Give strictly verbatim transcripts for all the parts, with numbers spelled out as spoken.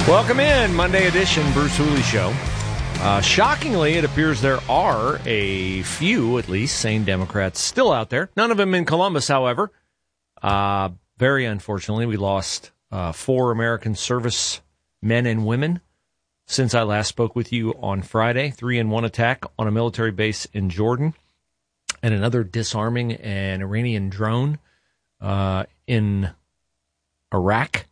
Welcome in, Monday edition, Bruce Hooley Show. Uh, shockingly, it appears there are a few, at least, sane Democrats still out there. None of them in Columbus, however. Uh, very unfortunately, we lost uh, four American service men and women since I last spoke with you on Friday. Three in one attack on a military base in Jordan, and another disarming an Iranian drone uh, in Iraq.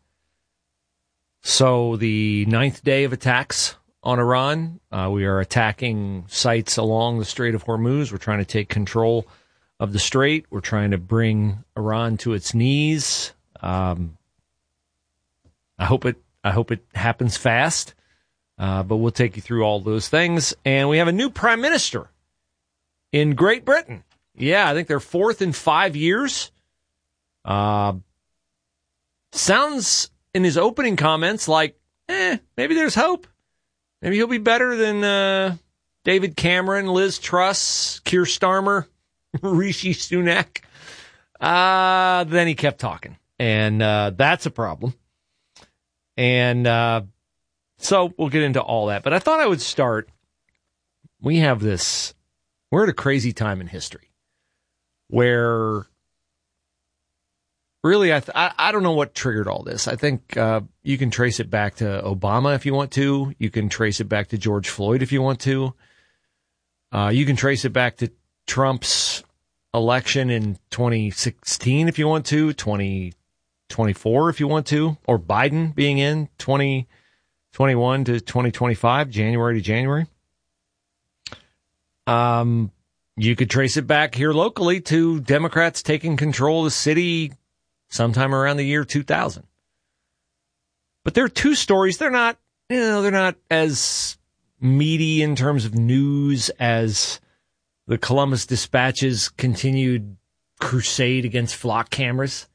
So the ninth day of attacks on Iran. Uh, we are attacking sites along the Strait of Hormuz. We're trying to take control of the strait. We're trying to bring Iran to its knees. Um, I hope it. I hope it happens fast. Uh, but we'll take you through all those things. And we have a new prime minister in Great Britain. Yeah, I think they're fourth in five years. Uh, sounds in his opening comments like, eh, maybe there's hope. Maybe he'll be better than uh, David Cameron, Liz Truss, Keir Starmer, Rishi Sunak. Uh, then he kept talking. And uh, that's a problem. And uh, so we'll get into all that. But I thought I would start. We have this, we're at a crazy time in history where really, I, th- I I don't know what triggered all this. I think uh, you can trace it back to Obama if you want to. You can trace it back to George Floyd if you want to. Uh, you can trace it back to Trump's election in twenty sixteen if you want to, twenty twenty-four if you want to, or Biden being in twenty twenty-one to twenty twenty-five, January to January. Um, you could trace it back here locally to Democrats taking control of the city sometime around the year two thousand. But there are two stories. They're not, you know, they're not as meaty in terms of news as the Columbus Dispatch's continued crusade against flock cameras.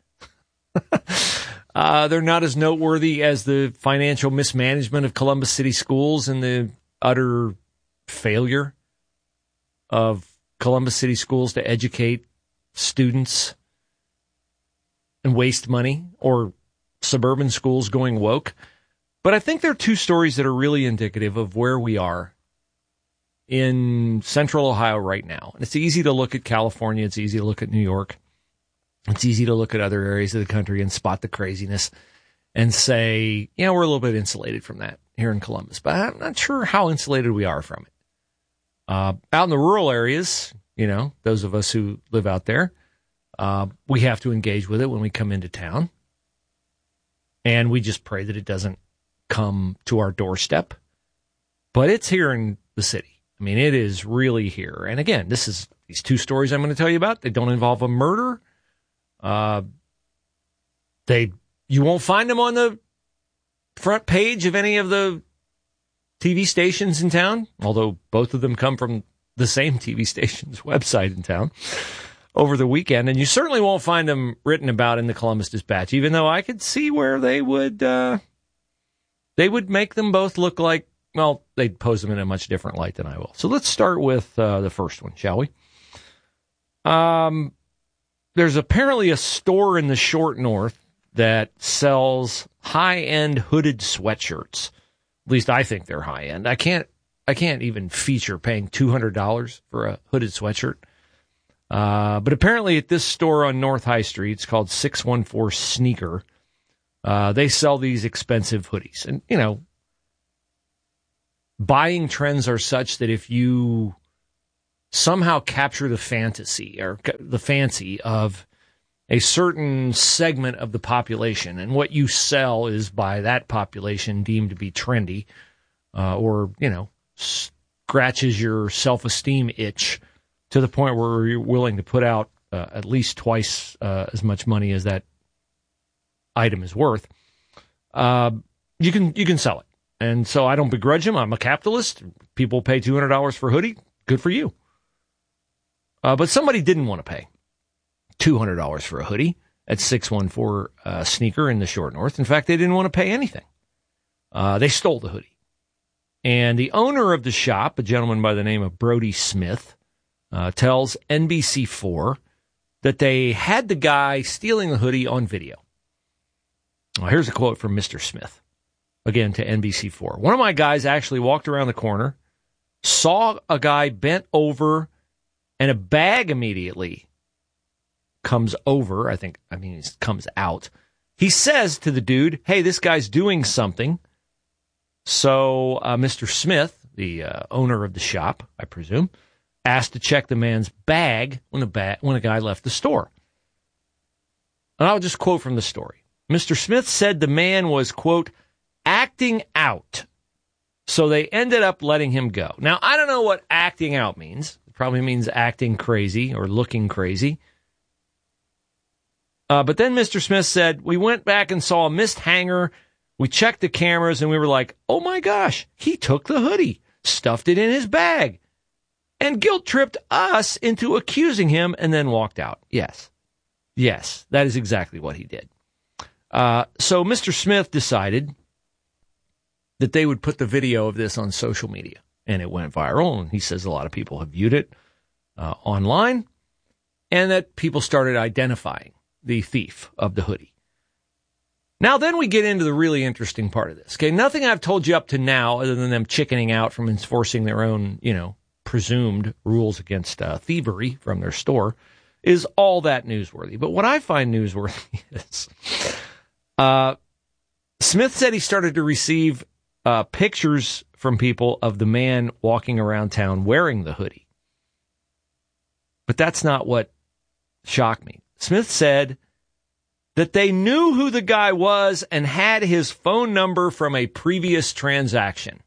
uh, they're not as noteworthy as the financial mismanagement of Columbus City schools and the utter failure of Columbus City schools to educate students and waste money, or suburban schools going woke. But I think there are two stories that are really indicative of where we are in central Ohio right now. And it's easy to look at California. It's easy to look at New York. It's easy to look at other areas of the country and spot the craziness and say, yeah, we're a little bit insulated from that here in Columbus. But I'm not sure how insulated we are from it. Uh, out in the rural areas, you know, those of us who live out there, Uh, we have to engage with it when we come into town. And we just pray that it doesn't come to our doorstep. But it's here in the city. I mean, it is really here. And again, this is these two stories I'm going to tell you about. They don't involve a murder. Uh, they you won't find them on the front page of any of the T V stations in town, although both of them come from the same T V station's website in town over the weekend, and you certainly won't find them written about in the Columbus Dispatch, even though I could see where they would uh, they would make them both look like, well, they'd pose them in a much different light than I will. So let's start with uh, the first one, shall we? Um, there's apparently a store in the short north that sells high-end hooded sweatshirts. At least I think they're high-end. I can't I can't even feature paying two hundred dollars for a hooded sweatshirt. Uh, but apparently at this store on North High Street, it's called six one four Sneaker, uh, they sell these expensive hoodies. And, you know, buying trends are such that if you somehow capture the fantasy or the fancy of a certain segment of the population, and what you sell is by that population deemed to be trendy, uh, or, you know, scratches your self-esteem itch to the point where you're willing to put out uh, at least twice uh, as much money as that item is worth, uh, you can you can sell it. And so I don't begrudge them. I'm a capitalist. People pay two hundred dollars for a hoodie. Good for you. Uh, but somebody didn't want to pay two hundred dollars for a hoodie at six one four uh, Sneaker in the Short North. In fact, they didn't want to pay anything. Uh, they stole the hoodie. And the owner of the shop, a gentleman by the name of Brody Smith, Uh, tells N B C four that they had the guy stealing the hoodie on video. Well, here's a quote from Mister Smith. Again, to N B C four. One of my guys actually walked around the corner, saw a guy bent over, and a bag immediately comes over. I think, I mean, it comes out. He says to the dude, hey, this guy's doing something. So uh, Mister Smith, the uh, owner of the shop, I presume, asked to check the man's bag when a, ba- when a guy left the store. And I'll just quote from the story. Mister Smith said the man was, quote, acting out. So they ended up letting him go. Now, I don't know what acting out means. It probably means acting crazy or looking crazy. Uh, but then Mister Smith said, we went back and saw a missed hanger. We checked the cameras and we were like, oh my gosh, he took the hoodie, stuffed it in his bag, and guilt tripped us into accusing him and then walked out. Yes. Yes, that is exactly what he did. Uh, so Mister Smith decided that they would put the video of this on social media, and it went viral, and he says a lot of people have viewed it uh, online, and that people started identifying the thief of the hoodie. Now, then we get into the really interesting part of this. Okay, nothing I've told you up to now, other than them chickening out from enforcing their own, you know, presumed rules against uh, thievery from their store, is all that newsworthy. But what I find newsworthy is uh, Smith said he started to receive uh, pictures from people of the man walking around town wearing the hoodie. But that's not what shocked me. Smith said that they knew who the guy was and had his phone number from a previous transaction.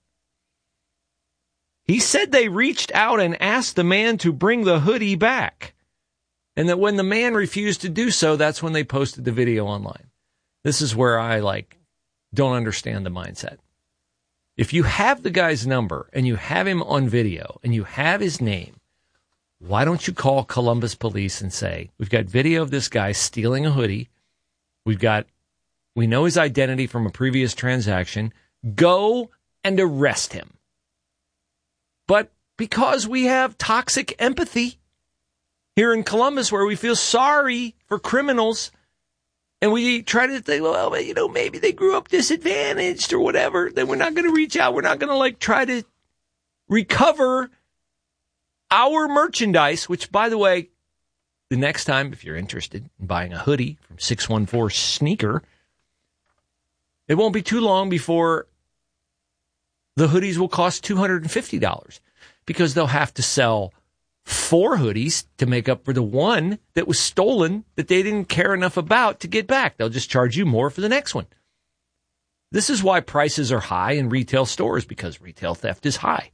He said they reached out and asked the man to bring the hoodie back, and that when the man refused to do so, that's when they posted the video online. This is where I, like, don't understand the mindset. If you have the guy's number and you have him on video and you have his name, why don't you call Columbus Police and say, we've got video of this guy stealing a hoodie. We've got, we know his identity from a previous transaction. Go and arrest him. But because we have toxic empathy here in Columbus, where we feel sorry for criminals, and we try to think, well, you know, maybe they grew up disadvantaged or whatever, then we're not going to reach out. We're not going to, like, try to recover our merchandise, which, by the way, the next time, if you're interested in buying a hoodie from six one four Sneaker, it won't be too long before the hoodies will cost two hundred fifty dollars, because they'll have to sell four hoodies to make up for the one that was stolen that they didn't care enough about to get back. They'll just charge you more for the next one. This is why prices are high in retail stores, because retail theft is high.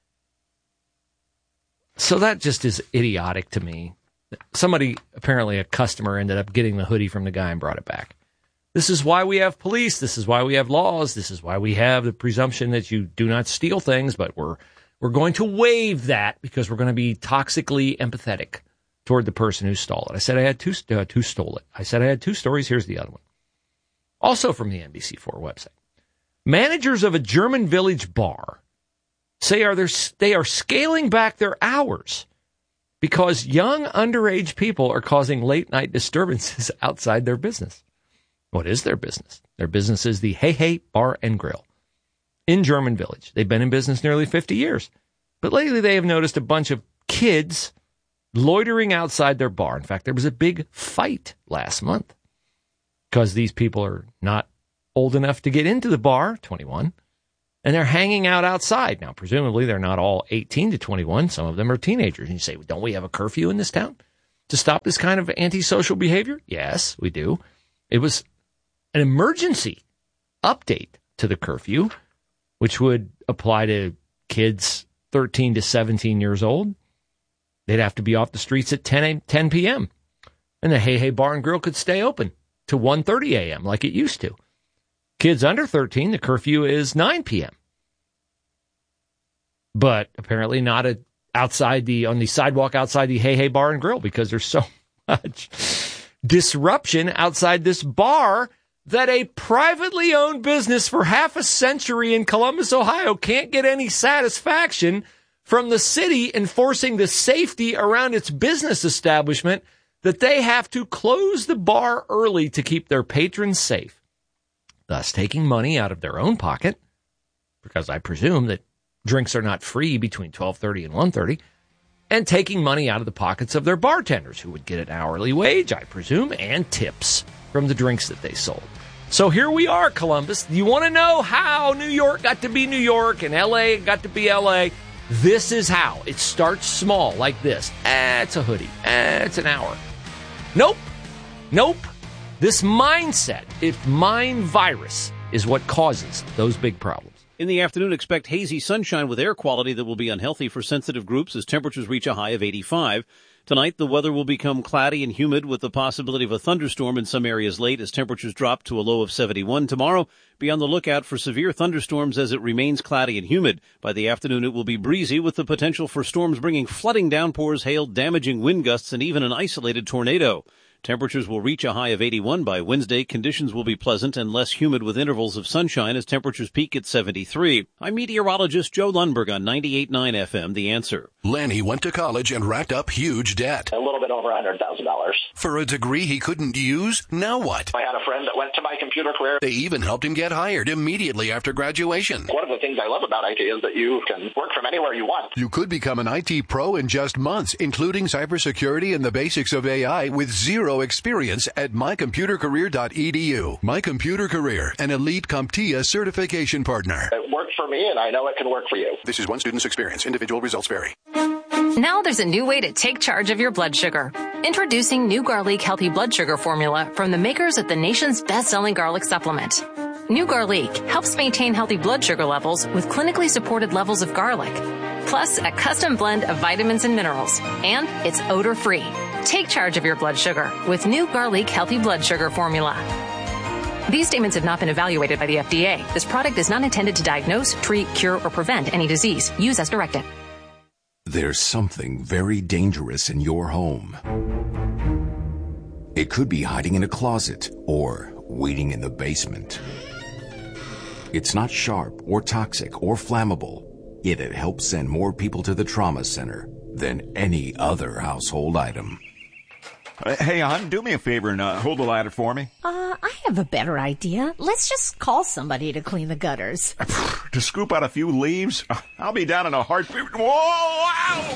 So that just is idiotic to me. Somebody, apparently a customer, ended up getting the hoodie from the guy and brought it back. This is why we have police. This is why we have laws. This is why we have the presumption that you do not steal things, but we're we're going to waive that because we're going to be toxically empathetic toward the person who stole it. I said I had two, uh, two stole it. I said I had two stories. Here's the other one. Also from the N B C four website. Managers of a German village bar say are they are scaling back their hours because young underage people are causing late-night disturbances outside their business. What is their business? Their business is the Hey Hey Bar and Grill in German Village. They've been in business nearly fifty years. But lately they have noticed a bunch of kids loitering outside their bar. In fact, there was a big fight last month because these people are not old enough to get into the bar, twenty-one, and they're hanging out outside. Now, presumably they're not all eighteen to twenty-one. Some of them are teenagers. And you say, well, don't we have a curfew in this town to stop this kind of antisocial behavior? Yes, we do. It was an emergency update to the curfew, which would apply to kids thirteen to seventeen years old. They'd have to be off the streets at ten p.m. And the Hey Hey Bar and Grill could stay open to one thirty a.m. like it used to. Kids under thirteen, the curfew is nine p.m. But apparently not a, outside the on the sidewalk outside the Hey Hey Bar and Grill, because there's so much disruption outside this bar that a privately owned business for half a century in Columbus, Ohio, can't get any satisfaction from the city enforcing the safety around its business establishment, that they have to close the bar early to keep their patrons safe. thus taking money out of their own pocket, because I presume that drinks are not free between twelve thirty and one thirty, and taking money out of the pockets of their bartenders, who would get an hourly wage, I presume, and tips from the drinks that they sold. So here we are, Columbus. You want to know how New York got to be New York and L A got to be L A? This is how. It starts small, like this. Eh, it's a hoodie. Eh, it's an hour. Nope. Nope. This mindset, if mind virus, is what causes those big problems. In the afternoon, expect hazy sunshine with air quality that will be unhealthy for sensitive groups as temperatures reach a high of eighty-five. Tonight, the weather will become cloudy and humid with the possibility of a thunderstorm in some areas late as temperatures drop to a low of seventy-one. Tomorrow, be on the lookout for severe thunderstorms as it remains cloudy and humid. By the afternoon, it will be breezy with the potential for storms bringing flooding downpours, hail, damaging wind gusts, and even an isolated tornado. Temperatures will reach a high of eighty-one by Wednesday. Conditions will be pleasant and less humid with intervals of sunshine as temperatures peak at seventy-three. I'm meteorologist Joe Lundberg on ninety-eight point nine F M, The Answer. Lanny went to college and racked up huge debt. A little bit over one hundred thousand dollars. For a degree he couldn't use? Now what? I had a friend that went to My Computer Career. They even helped him get hired immediately after graduation. One of the things I love about I T is that you can work from anywhere you want. You could become an I T pro in just months, including cybersecurity and the basics of A I with zero experience at my computer career dot e d u. My Computer Career, an elite CompTIA certification partner. It worked for me, and I know it can work for you. This is one student's experience. Individual results vary. Now there's a new way to take charge of your blood sugar. Introducing New Garlic Healthy Blood Sugar Formula from the makers of the nation's best-selling garlic supplement. New Garlic helps maintain healthy blood sugar levels with clinically supported levels of garlic, plus a custom blend of vitamins and minerals, and it's odor-free. Take charge of your blood sugar with New Garlic Healthy Blood Sugar Formula. These statements have not been evaluated by the F D A. This product is not intended to diagnose, treat, cure, or prevent any disease. Use as directed. There's something very dangerous in your home. It could be hiding in a closet or waiting in the basement. It's not sharp or toxic or flammable, yet it helps send more people to the trauma center than any other household item. Uh, hey, hon, do me a favor and uh, hold the ladder for me. Uh, I have a better idea. Let's just call somebody to clean the gutters. To scoop out a few leaves? I'll be down in a heartbeat. Whoa!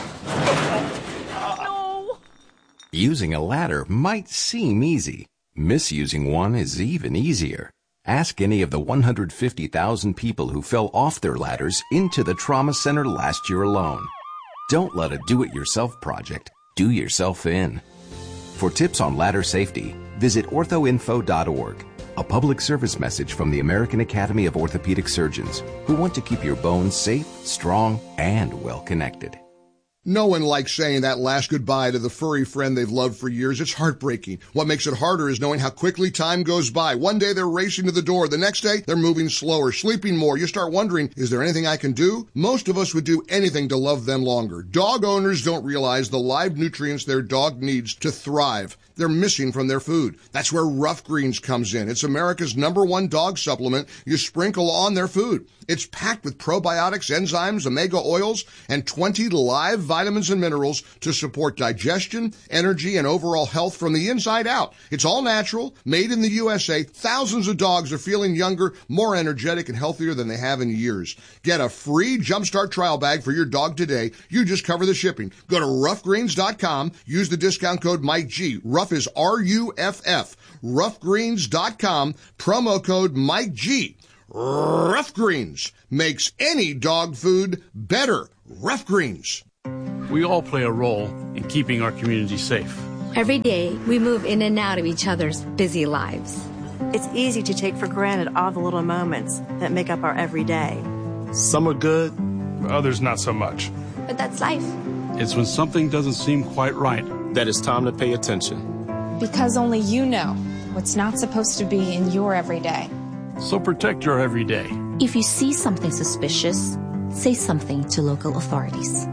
Ow! No! Using a ladder might seem easy. Misusing one is even easier. Ask any of the one hundred fifty thousand people who fell off their ladders into the trauma center last year alone. Don't let a do-it-yourself project do yourself in. For tips on ladder safety, visit ortho info dot org, a public service message from the American Academy of Orthopedic Surgeons, who want to keep your bones safe, strong, and well-connected. No one likes saying that last goodbye to the furry friend they've loved for years. It's heartbreaking. What makes it harder is knowing how quickly time goes by. One day they're racing to the door. The next day they're moving slower, sleeping more. You start wondering, is there anything I can do? Most of us would do anything to love them longer. Dog owners don't realize the live nutrients their dog needs to thrive. They're missing from their food. That's where Rough Greens comes in. It's America's number one dog supplement you sprinkle on their food. It's packed with probiotics, enzymes, omega oils, and twenty live vitamins and minerals to support digestion, energy, and overall health from the inside out. It's all natural, made in the U S A. Thousands of dogs are feeling younger, more energetic, and healthier than they have in years. Get a free Jumpstart trial bag for your dog today. You just cover the shipping. Go to rough greens dot com. Use the discount code Mike G. Rough is R U F F. rough greens dot com. Promo code Mike G. Rough Greens makes any dog food better. Rough Greens. We all play a role in keeping our community safe. Every day, we move in and out of each other's busy lives. It's easy to take for granted all the little moments that make up our everyday. Some are good, others not so much. But that's life. It's when something doesn't seem quite right that it's time to pay attention. Because only you know what's not supposed to be in your everyday. So protect your everyday. If you see something suspicious, say something to local authorities.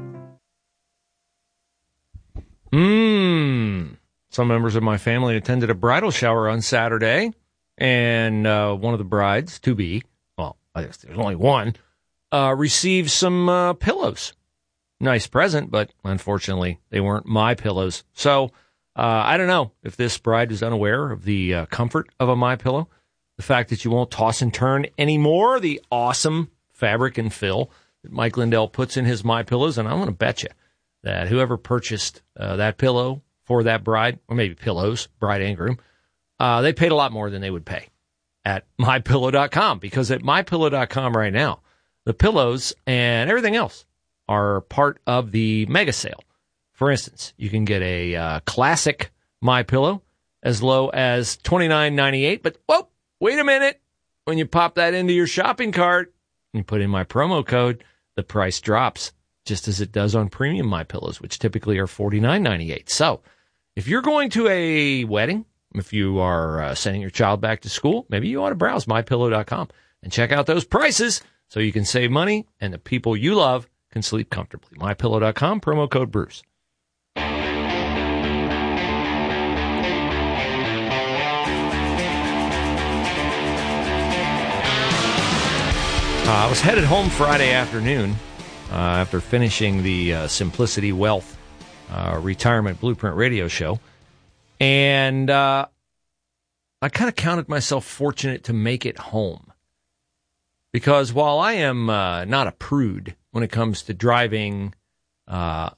Mmm. Some members of my family attended a bridal shower on Saturday, and uh, one of the brides, to be, well, I guess there's only one, uh, received some uh, pillows. Nice present, but unfortunately, they weren't my pillows. So uh, I don't know if this bride was unaware of the uh, comfort of a MyPillow. the fact that you won't toss and turn anymore, the awesome fabric and fill that Mike Lindell puts in his MyPillows, and I'm going to bet you that whoever purchased uh, that pillow for that bride, or maybe pillows, bride and groom, uh, they paid a lot more than they would pay at my pillow dot com, because at my pillow dot com right now, the pillows and everything else are part of the mega sale. For instance, you can get a uh, classic MyPillow as low as twenty-nine ninety-eight, but whoa, wait a minute. When you pop that into your shopping cart and you put in my promo code, the price drops, just as it does on premium MyPillows, which typically are forty-nine ninety-eight. So if you're going to a wedding, if you are uh, sending your child back to school, maybe you ought to browse my pillow dot com and check out those prices so you can save money and the people you love can sleep comfortably. my pillow dot com, promo code Bruce. Uh, I was headed home Friday afternoon uh, after finishing the uh, Simplicity Wealth uh, Retirement Blueprint radio show. And uh, I kind of counted myself fortunate to make it home. Because while I am uh, not a prude when it comes to driving uh,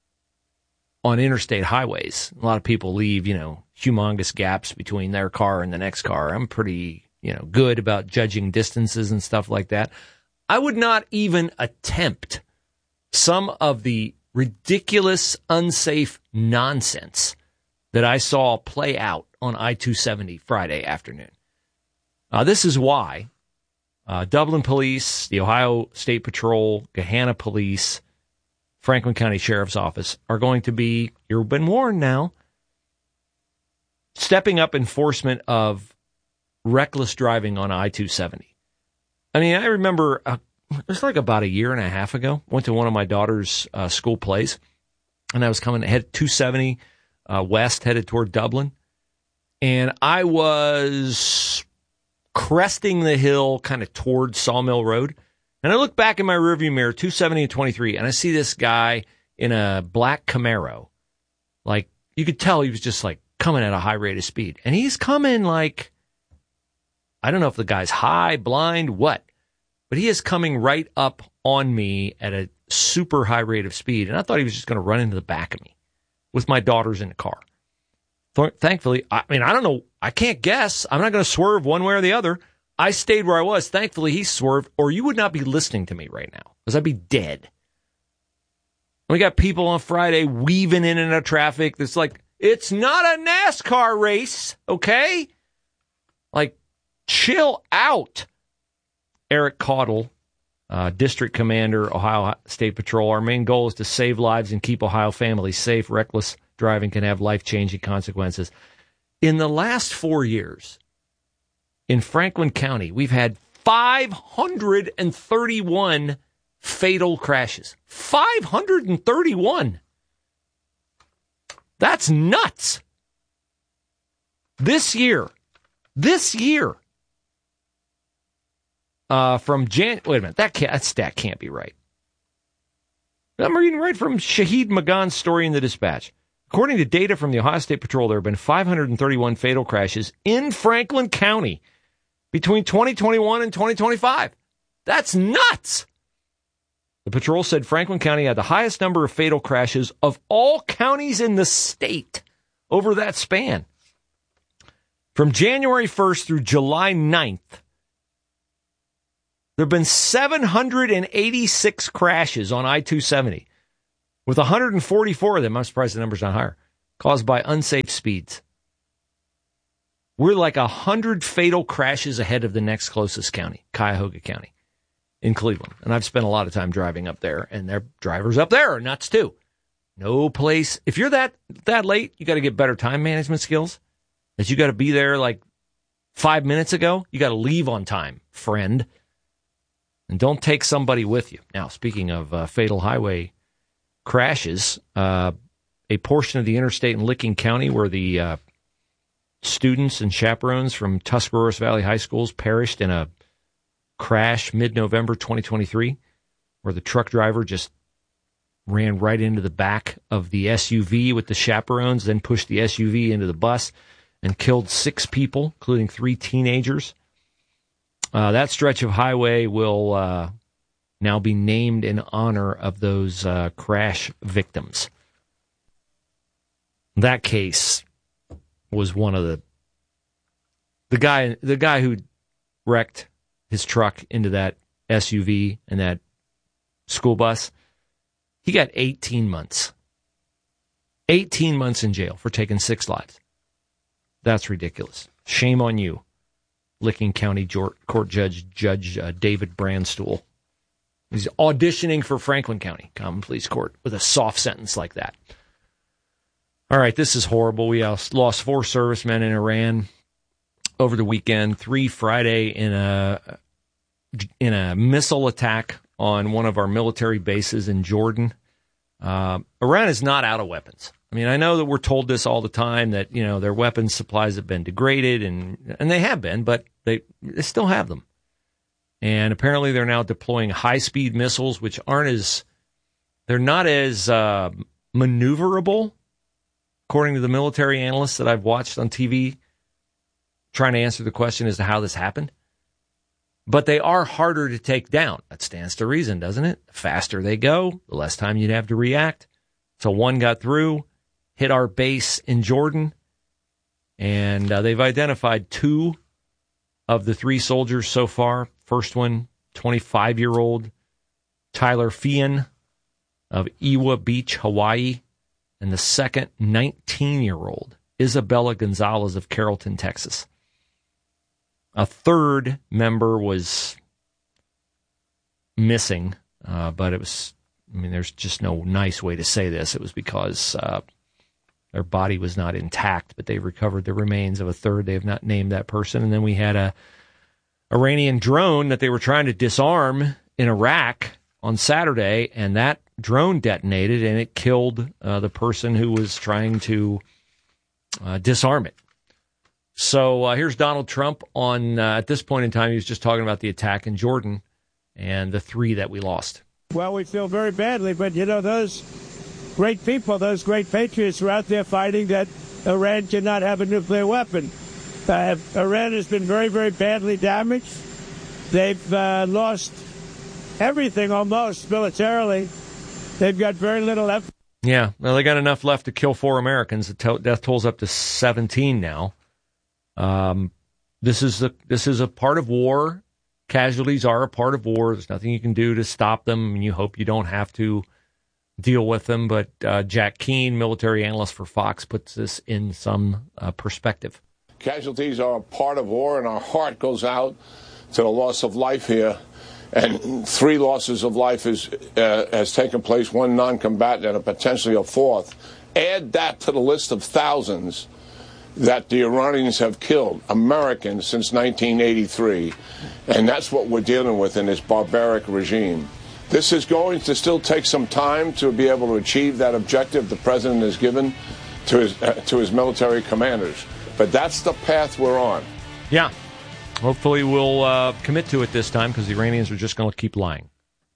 on interstate highways, a lot of people leave, you know, humongous gaps between their car and the next car. I'm pretty, you know, good about judging distances and stuff like that. I would not even attempt some of the ridiculous, unsafe nonsense that I saw play out on I two seventy Friday afternoon. Uh, this is why uh, Dublin Police, the Ohio State Patrol, Gahanna Police, Franklin County Sheriff's Office are going to be, you've been warned now, stepping up enforcement of reckless driving on I two seventy. I mean, I remember uh, it was like about a year and a half ago, went to one of my daughter's uh, school plays, and I was coming ahead two seventy uh, west, headed toward Dublin, and I was cresting the hill kind of toward Sawmill Road, and I look back in my rearview mirror, two seventy and twenty-three, and I see this guy in a black Camaro. Like, you could tell he was just like coming at a high rate of speed, and he's coming like, I don't know if the guy's high, blind, what, but he is coming right up on me at a super high rate of speed. And I thought he was just going to run into the back of me with my daughters in the car. Thankfully, I mean, I don't know. I can't guess. I'm not going to swerve one way or the other. I stayed where I was. Thankfully, he swerved, or you would not be listening to me right now because I'd be dead. We got people on Friday weaving in and out of traffic. That's like, it's not a NASCAR race, okay? Like, chill out. Eric Caudle, uh, District Commander, Ohio State Patrol. Our main goal is to save lives and keep Ohio families safe. Reckless driving can have life-changing consequences. In the last four years, in Franklin County, we've had five hundred thirty-one fatal crashes. five hundred thirty-one. That's nuts. This year, this year, Uh, from Jan, wait a minute, that can't, that stat can't be right. I'm reading right from Shahid Magan's story in the Dispatch. According to data from the Ohio State Patrol, there have been five hundred thirty-one fatal crashes in Franklin County between twenty twenty-one and twenty twenty-five. That's nuts! The patrol said Franklin County had the highest number of fatal crashes of all counties in the state over that span. From January first through July ninth, there have been seven hundred eighty-six crashes on I two seventy, with one hundred forty-four of them, I'm surprised the number's not higher, caused by unsafe speeds. We're like one hundred fatal crashes ahead of the next closest county, Cuyahoga County, in Cleveland. And I've spent a lot of time driving up there, and their drivers up there are nuts too. No place. If you're that, that late, you got to get better time management skills. That you got to be there like five minutes ago. You got to leave on time, friend. And don't take somebody with you. Now, speaking of uh, fatal highway crashes, uh, a portion of the interstate in Licking County where the uh, students and chaperones from Tuscarawas Valley High Schools perished in a crash mid-November twenty twenty-three, where the truck driver just ran right into the back of the S U V with the chaperones, then pushed the S U V into the bus and killed six people, including three teenagers. Uh, that stretch of highway will uh, now be named in honor of those uh, crash victims. That case was one of the the guy the guy who wrecked his truck into that S U V and that school bus. He got eighteen months. eighteen months in jail for taking six lives. That's ridiculous. Shame on you, Licking County Court Judge Judge uh, David Brandstool. He's auditioning for Franklin County Common Pleas Court with a soft sentence like that. All right, this is horrible. We lost four servicemen in Iran over the weekend. Three Friday in a in a missile attack on one of our military bases in Jordan. Uh, Iran is not out of weapons. I mean, I know that we're told this all the time, that, you know, their weapons supplies have been degraded, and and they have been, but they, they still have them. And apparently they're now deploying high-speed missiles, which aren't as, they're not as uh, maneuverable, according to the military analysts that I've watched on T V, trying to answer the question as to how this happened. But they are harder to take down. That stands to reason, doesn't it? The faster they go, the less time you'd have to react. So one got through, hit our base in Jordan, and uh, they've identified two of the three soldiers so far. First one, twenty-five-year-old Tyler Feehan of Ewa Beach, Hawaii, and the second, nineteen-year-old Isabella Gonzalez of Carrollton, Texas. A third member was missing, uh, but it was, I mean, there's just no nice way to say this. It was because uh, their body was not intact, but they recovered the remains of a third. They have not named that person. And then we had a Iranian drone that they were trying to disarm in Iraq on Saturday, and that drone detonated, and it killed uh, the person who was trying to uh, disarm it. So uh, here's Donald Trump on, uh, at this point in time, he was just talking about the attack in Jordan and the three that we lost. Well, we feel very badly, but, you know, those great people, those great patriots are out there fighting that Iran cannot have a nuclear weapon. Uh, Iran has been very, very badly damaged. They've uh, lost everything almost militarily. They've got very little left. Yeah, well, they got enough left to kill four Americans. The to- death toll's up to seventeen now. Um, this is a, this is a part of war. Casualties are a part of war. There's nothing you can do to stop them, and you hope you don't have to deal with them. But uh, Jack Keane, military analyst for Fox, puts this in some uh, perspective. Casualties are a part of war, and our heart goes out to the loss of life here. And three losses of life is, uh, has taken place, one non-combatant and a potentially a fourth. Add that to the list of thousands that the Iranians have killed Americans since nineteen eighty-three, and that's what we're dealing with in this barbaric regime. This is going to still take some time to be able to achieve that objective the president has given to his uh, to his military commanders, but that's the path we're on. Yeah, hopefully we'll uh, commit to it this time, because the Iranians are just going to keep lying.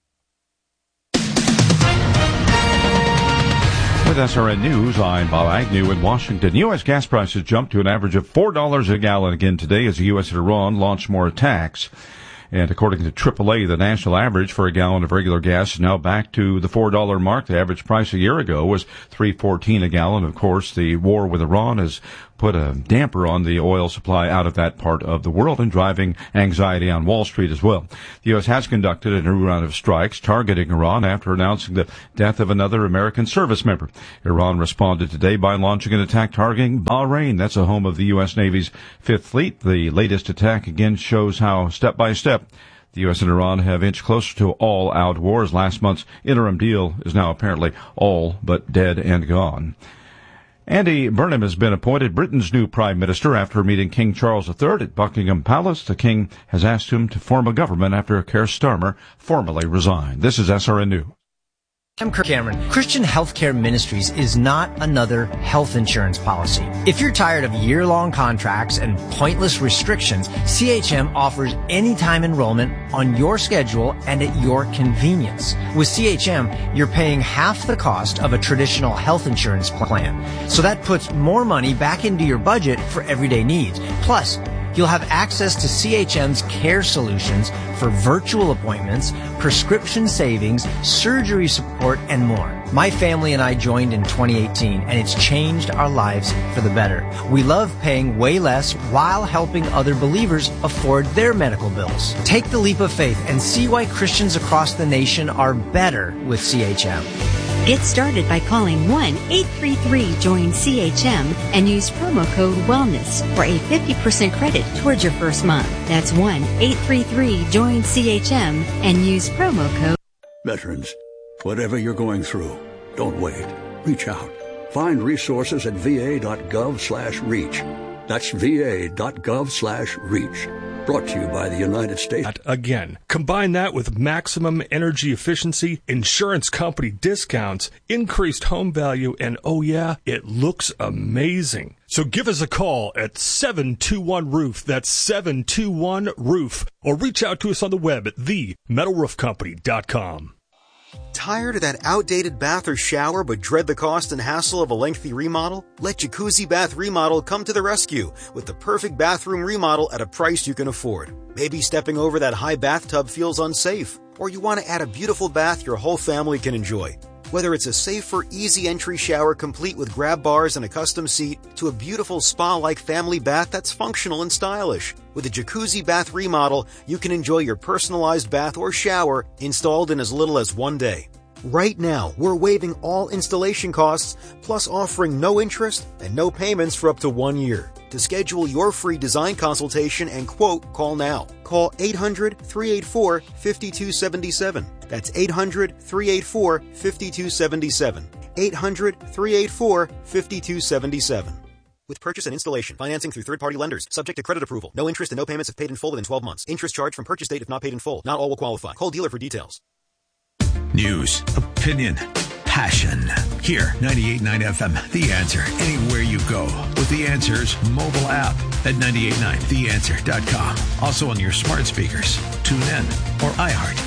With S R N News, I'm Bob Agnew in Washington. U S gas prices jumped to an average of four dollars a gallon again today as the U S and Iran launched more attacks. And according to triple A, the national average for a gallon of regular gas is now back to the four dollar mark. The average price a year ago was three fourteen a gallon. Of course, the war with Iran has put a damper on the oil supply out of that part of the world and driving anxiety on Wall Street as well. The U S has conducted a new round of strikes targeting Iran after announcing the death of another American service member. Iran responded today by launching an attack targeting Bahrain. That's a home of the U S Navy's Fifth Fleet. The latest attack again shows how step by step the U S and Iran have inched closer to all-out wars. Last month's interim deal is now apparently all but dead and gone. Andy Burnham has been appointed Britain's new Prime Minister after meeting King Charles the Third at Buckingham Palace. The King has asked him to form a government after Keir Starmer formally resigned. This is S R N News. I'm Kirk Cameron. Christian Healthcare Ministries is not another health insurance policy. If you're tired of year-long contracts and pointless restrictions, C H M offers anytime enrollment on your schedule and at your convenience. With C H M, you're paying half the cost of a traditional health insurance plan. So that puts more money back into your budget for everyday needs. Plus, You'll have access to C H M's care solutions for virtual appointments, prescription savings, surgery support, and more. My family and I joined in twenty eighteen, and it's changed our lives for the better. We love paying way less while helping other believers afford their medical bills. Take the leap of faith and see why Christians across the nation are better with C H M. Get started by calling one eight three three join C H M and use promo code WELLNESS for a fifty percent credit towards your first month. That's one eight three three join C H M and use promo code. Veterans, whatever you're going through, don't wait. Reach out. Find resources at va.gov slash reach. That's va.gov slash reach. Brought to you by the United States. Again, combine that with maximum energy efficiency, insurance company discounts, increased home value, and oh yeah, it looks amazing. So give us a call at seven two one roof. That's seven two one roof. Or reach out to us on the web at the metal roof company dot com. Tired of that outdated bath or shower but dread the cost and hassle of a lengthy remodel? Let Jacuzzi Bath Remodel come to the rescue with the perfect bathroom remodel at a price you can afford. Maybe stepping over that high bathtub feels unsafe, or you want to add a beautiful bath your whole family can enjoy. Whether it's a safer, easy entry shower complete with grab bars and a custom seat, to a beautiful spa-like family bath that's functional and stylish. With a Jacuzzi Bath Remodel, you can enjoy your personalized bath or shower installed in as little as one day. Right now, we're waiving all installation costs, plus offering no interest and no payments for up to one year. To schedule your free design consultation and quote, call now. Call eight hundred, three eight four, five two seven seven. That's eight hundred, three eight four, five two seven seven. eight hundred, three eight four, five two seven seven. With purchase and installation, financing through third-party lenders, subject to credit approval. No interest and no payments if paid in full within twelve months. Interest charged from purchase date if not paid in full. Not all will qualify. Call dealer for details. News, opinion, passion. Here, ninety-eight point nine F M, The Answer. Anywhere you go with The Answer's mobile app at nine eight nine the answer dot com. Also on your smart speakers, TuneIn, or iHeart.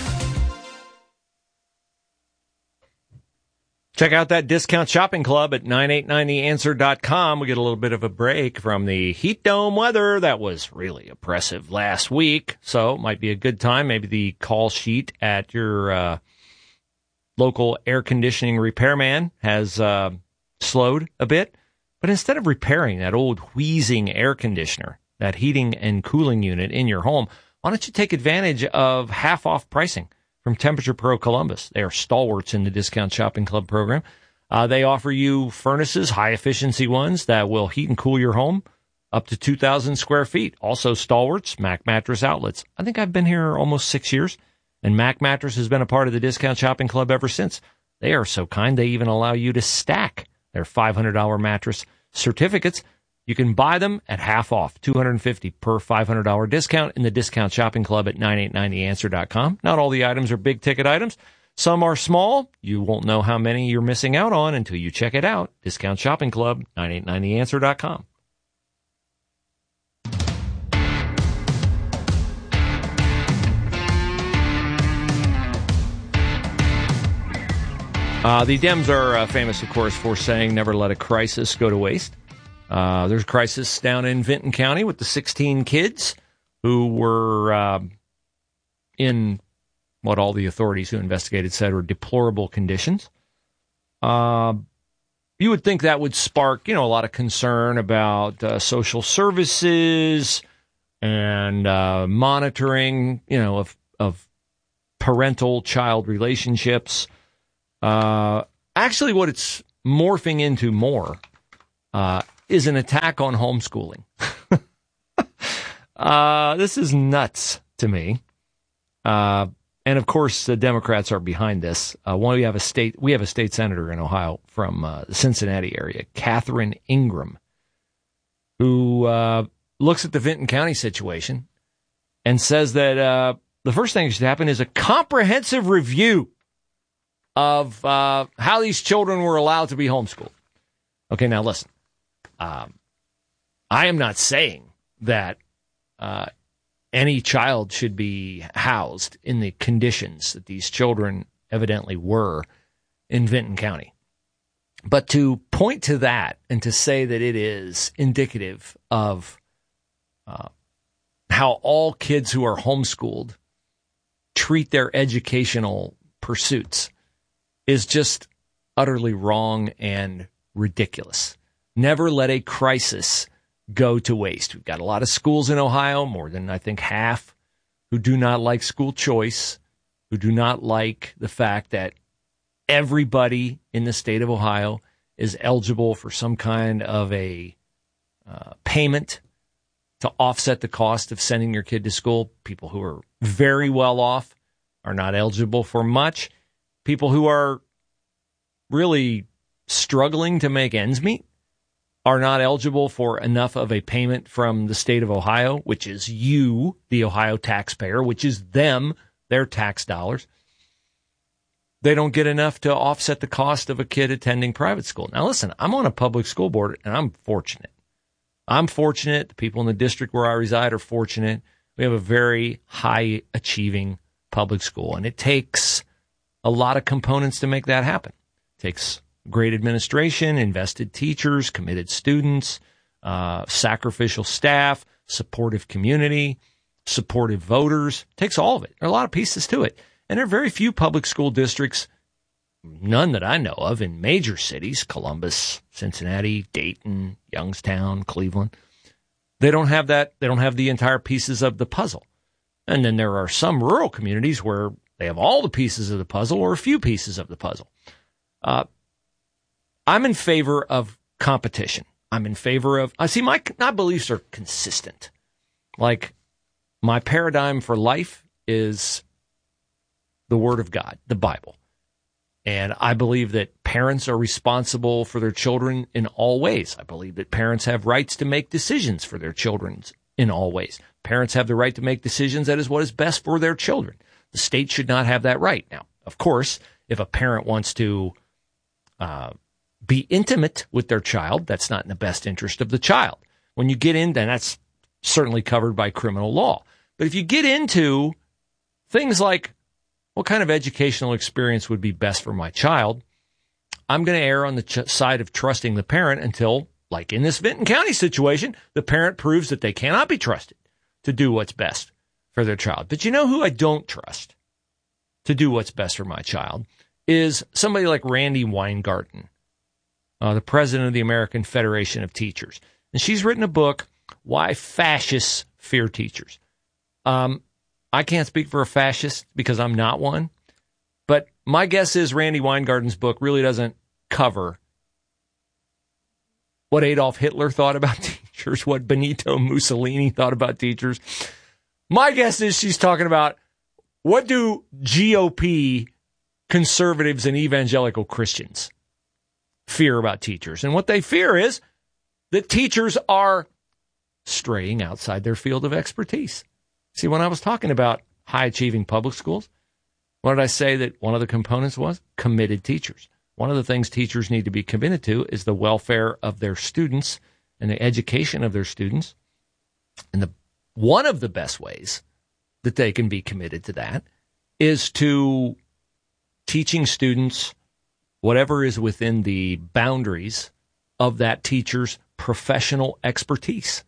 Check out that discount shopping club at nine eight nine the answer dot com. We get a little bit of a break from the heat dome weather that was really oppressive last week. So it might be a good time. Maybe the call sheet at your uh, local air conditioning repairman has uh, slowed a bit. But instead of repairing that old wheezing air conditioner, that heating and cooling unit in your home, why don't you take advantage of half-off pricing from Temperature Pro Columbus? They are stalwarts in the Discount Shopping Club program. Uh, they offer you furnaces, high-efficiency ones that will heat and cool your home up to two thousand square feet. Also stalwarts, Mac Mattress Outlets. I think I've been here almost six years, and Mac Mattress has been a part of the Discount Shopping Club ever since. They are so kind, they even allow you to stack their five hundred dollars mattress certificates. You can buy them at half off, two hundred fifty dollars per five hundred dollars discount in the Discount Shopping Club at nine eight nine the answer dot com. Not all the items are big-ticket items. Some are small. You won't know how many you're missing out on until you check it out. Discount Shopping Club, nine eight nine the answer dot com. Uh, the Dems are uh, famous, of course, for saying never let a crisis go to waste. Uh, there's a crisis down in Vinton County with the sixteen kids who were uh, in what all the authorities who investigated said were deplorable conditions. Uh, you would think that would spark, you know, a lot of concern about uh, social services and uh, monitoring, you know, of, of parental-child relationships. Uh, actually, what it's morphing into more uh, is an attack on homeschooling. uh, this is nuts to me. Uh, and of course, the Democrats are behind this. Uh, one, we have a state, we have a state senator in Ohio from uh, the Cincinnati area, Catherine Ingram, who uh, looks at the Vinton County situation and says that uh, the first thing that should happen is a comprehensive review of uh, how these children were allowed to be homeschooled. Okay, now listen. Um, I am not saying that uh, any child should be housed in the conditions that these children evidently were in Vinton County. But to point to that and to say that it is indicative of uh, how all kids who are homeschooled treat their educational pursuits is just utterly wrong and ridiculous. Never let a crisis go to waste. We've got a lot of schools in Ohio, more than I think half, who do not like school choice, who do not like the fact that everybody in the state of Ohio is eligible for some kind of a uh, payment to offset the cost of sending your kid to school. People who are very well off are not eligible for much. People who are really struggling to make ends meet are not eligible for enough of a payment from the state of Ohio, which is you, the Ohio taxpayer, which is them, their tax dollars. They don't get enough to offset the cost of a kid attending private school. Now, listen, I'm on a public school board, and I'm fortunate. I'm fortunate. The people in the district where I reside are fortunate. We have a very high-achieving public school, and it takes a lot of components to make that happen. It takes great administration, invested teachers, committed students, uh, sacrificial staff, supportive community, supportive voters. It takes all of it. There are a lot of pieces to it. And there are very few public school districts, none that I know of, in major cities, Columbus, Cincinnati, Dayton, Youngstown, Cleveland. They don't have that. They don't have the entire pieces of the puzzle. And then there are some rural communities where they have all the pieces of the puzzle or a few pieces of the puzzle. Uh, I'm in favor of competition. I'm in favor of, I see my, my beliefs are consistent. Like my paradigm for life is the Word of God, the Bible. And I believe that parents are responsible for their children in all ways. I believe that parents have rights to make decisions for their children in all ways. Parents have the right to make decisions that is what is best for their children. The state should not have that right. Now, of course, if a parent wants to uh, be intimate with their child, that's not in the best interest of the child. When you get in, then that's certainly covered by criminal law. But if you get into things like what kind of educational experience would be best for my child, I'm going to err on the ch- side of trusting the parent until, like in this Vinton County situation, the parent proves that they cannot be trusted to do what's best for their child. But you know who I don't trust to do what's best for my child is somebody like Randi Weingarten, uh, the president of the American Federation of Teachers. And she's written a book, Why Fascists Fear Teachers. Um, I can't speak for a fascist because I'm not one. But my guess is Randi Weingarten's book really doesn't cover what Adolf Hitler thought about teachers, what Benito Mussolini thought about teachers. My guess is she's talking about what do G O P conservatives and evangelical Christians fear about teachers. And what they fear is that teachers are straying outside their field of expertise. See, when I was talking about high-achieving public schools, what did I say that one of the components was? Committed teachers. One of the things teachers need to be committed to is the welfare of their students and the education of their students. And the one of the best ways that they can be committed to that is to teaching students whatever is within the boundaries of that teacher's professional expertise.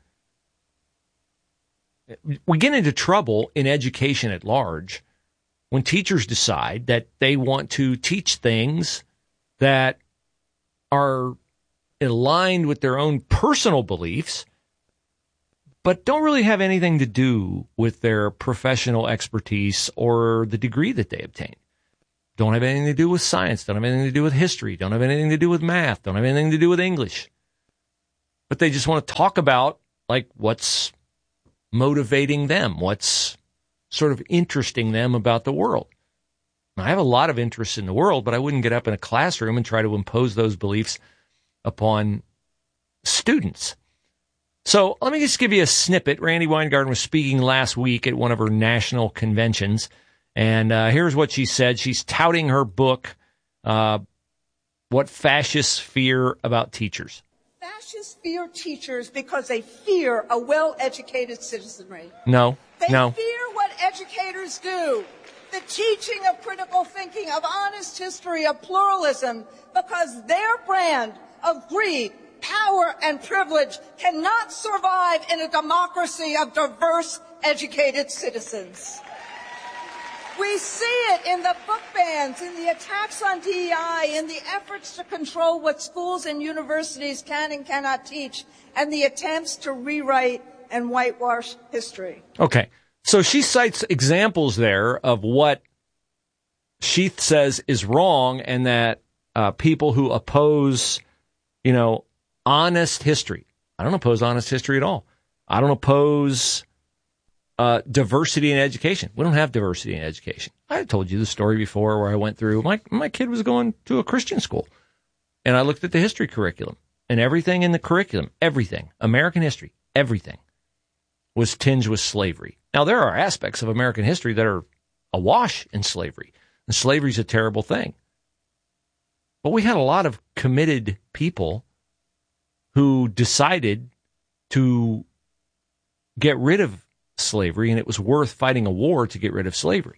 We get into trouble in education at large when teachers decide that they want to teach things that are aligned with their own personal beliefs, but don't really have anything to do with their professional expertise or the degree that they obtain. Don't have anything to do with science, don't have anything to do with history, don't have anything to do with math, don't have anything to do with English. But they just want to talk about, like, what's motivating them, what's sort of interesting them about the world. I have a lot of interest in the world, but I wouldn't get up in a classroom and try to impose those beliefs upon students. So let me just give you a snippet. Randi Weingarten was speaking last week at one of her national conventions, and uh, here's what she said. She's touting her book, uh, What Fascists Fear About Teachers. Fascists fear teachers because they fear a well-educated citizenry. No, they no. They fear what educators do, the teaching of critical thinking, of honest history, of pluralism, because their brand of greed, power, and privilege cannot survive in a democracy of diverse educated citizens. We see it in the book bans, in the attacks on D E I, in the efforts to control what schools and universities can and cannot teach, and the attempts to rewrite and whitewash history. Okay, so she cites examples there of what she says is wrong, and that uh, people who oppose, you know, honest history. I don't oppose honest history at all. I don't oppose uh, diversity in education. We don't have diversity in education. I told you the story before where I went through, my, my kid was going to a Christian school, and I looked at the history curriculum, and everything in the curriculum, everything, American history, everything was tinged with slavery. Now, there are aspects of American history that are awash in slavery, and slavery is a terrible thing. But we had a lot of committed people who decided to get rid of slavery, and it was worth fighting a war to get rid of slavery.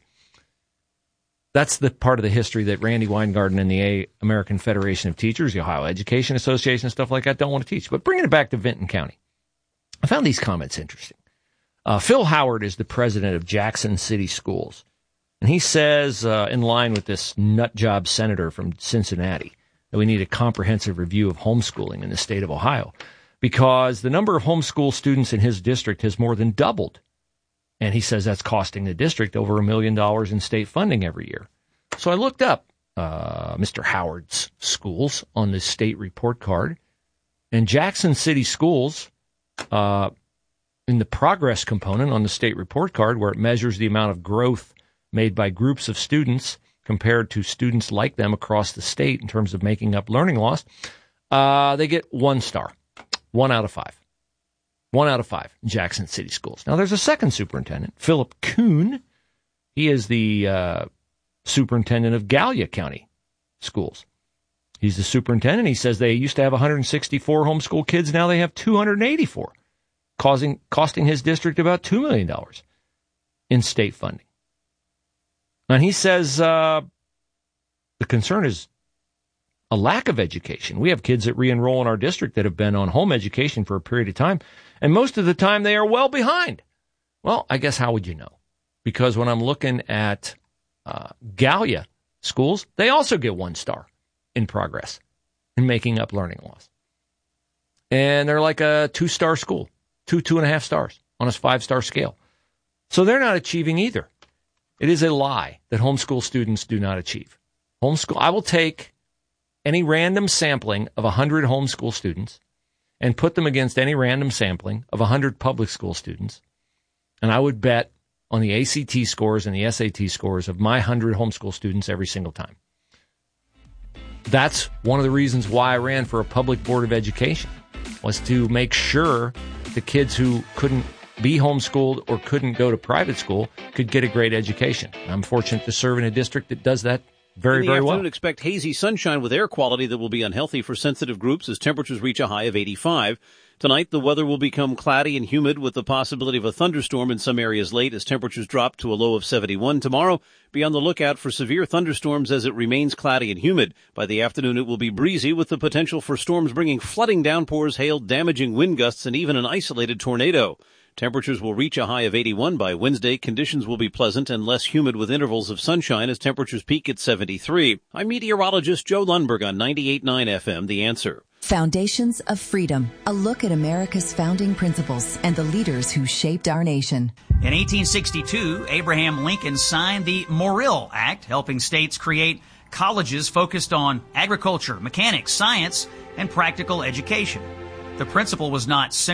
That's the part of the history that Randy Weingarten and the American Federation of Teachers, the Ohio Education Association, stuff like that, don't want to teach. But bringing it back to Vinton County, I found these comments interesting. Uh, Phil Howard is the president of Jackson City Schools, and he says, uh, in line with this nut job senator from Cincinnati, that we need a comprehensive review of homeschooling in the state of Ohio, because the number of homeschool students in his district has more than doubled. And he says that's costing the district over a million dollars in state funding every year. So I looked up uh, Mister Howard's schools on the state report card. And Jackson City Schools, uh, in the progress component on the state report card, where it measures the amount of growth made by groups of students compared to students like them across the state in terms of making up learning loss, uh, they get one star, one out of five. One out of five in Jackson City Schools. Now, there's a second superintendent, Philip Kuhn. He is the uh, superintendent of Gallia County Schools. He's the superintendent. He says they used to have one hundred sixty-four homeschool kids. Now they have two hundred eighty-four, causing costing his district about two million dollars in state funding. And he says uh, the concern is a lack of education. We have kids that re-enroll in our district that have been on home education for a period of time, and most of the time they are well behind. Well, I guess how would you know? Because when I'm looking at uh, Gallia schools, they also get one star in progress in making up learning loss. And they're like a two-star school, two, two and a half stars on a five-star scale. So they're not achieving either. It is a lie that homeschool students do not achieve. Homeschool, I will take any random sampling of one hundred homeschool students and put them against any random sampling of one hundred public school students, and I would bet on the A C T scores and the S A T scores of my one hundred homeschool students every single time. That's one of the reasons why I ran for a public board of education, was to make sure the kids who couldn't be homeschooled or couldn't go to private school could get a great education. I'm fortunate to serve in a district that does that very, very well. In the afternoon, expect hazy sunshine with air quality that will be unhealthy for sensitive groups as temperatures reach a high of eighty-five. Tonight, the weather will become cloudy and humid with the possibility of a thunderstorm in some areas late as temperatures drop to a low of seventy-one. Tomorrow, be on the lookout for severe thunderstorms as it remains cloudy and humid. By the afternoon, it will be breezy with the potential for storms bringing flooding downpours, hail, damaging wind gusts, and even an isolated tornado. Temperatures will reach a high of eighty-one by Wednesday. Conditions will be pleasant and less humid with intervals of sunshine as temperatures peak at seventy-three. I'm meteorologist Joe Lundberg on ninety-eight point nine F M, The Answer. Foundations of Freedom, a look at America's founding principles and the leaders who shaped our nation. In eighteen sixty-two, Abraham Lincoln signed the Morrill Act, helping states create colleges focused on agriculture, mechanics, science, and practical education. The principle was not central